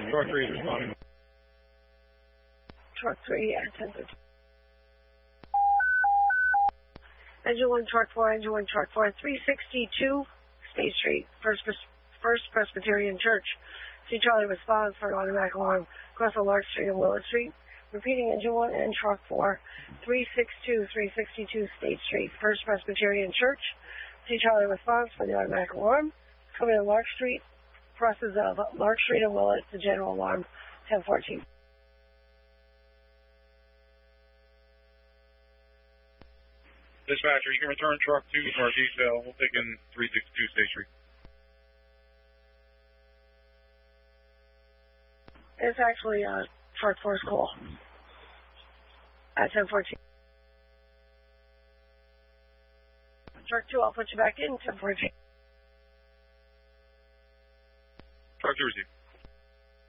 Truck 3 is responding. Truck 3 at 10:13. Engine 1, Truck 4, Engine 1, Truck 4, 362 State Street, First Presbyterian Church. See Charlie responds for an automatic alarm across the Lark Street and Willard Street. Repeating, Engine 1 and Truck 4, 362 State Street, First Presbyterian Church. See Charlie responds for the automatic alarm. Coming to Lark Street, crosses of Lark Street and Willard, the general alarm, 10:14. Dispatcher, you can return Truck 2 to our detail. We'll take in 362 State Street. It's actually Truck 4's call at 10:14. Truck 2, I'll put you back in 10:14. Truck 2 received.